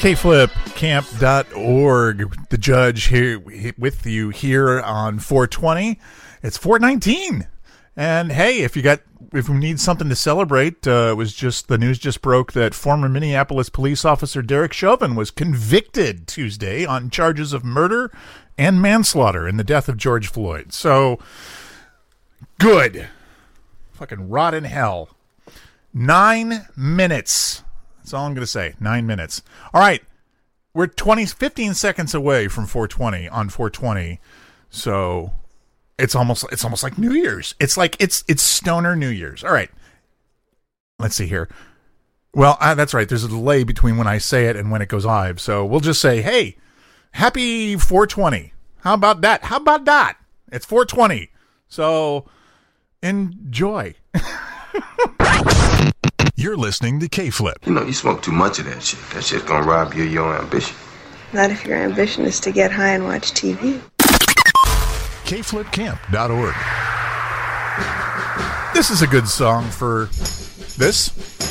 kflipcamp.org. The Judge here with you here on 420. It's 419. And hey, if we need something to celebrate, it was just the news just broke that former Minneapolis police officer Derek Chauvin was convicted Tuesday on charges of murder and manslaughter in the death of George Floyd. So good. Fucking rot in hell. 9 minutes. That's all I'm going to say. 9 minutes. All right. We're 15 seconds away from 420 on 420. So it's almost like New Year's. It's like it's stoner New Year's. All right. Let's see here. Well, that's right. There's a delay between when I say it and when it goes live. So we'll just say, hey, happy 420. How about that? It's 420. So enjoy. You're listening to K-Flip. You know, you smoke too much of that shit. That shit's gonna rob you of your ambition. Not if your ambition is to get high and watch TV. kflipcamp.org. This is a good song for this.